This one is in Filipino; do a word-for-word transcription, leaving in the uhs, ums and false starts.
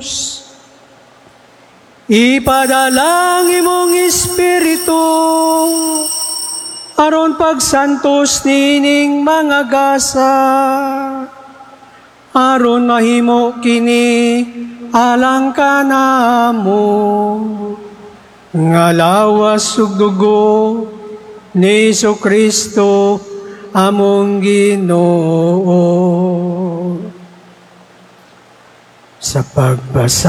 Ipadalang imong Espiritu, aron pagsantos nining mga gasa, aron mahimo kini alang kanamo, nga lawas ug dugo ni Jesu-Kristo among Ginoo. Sa pagbasa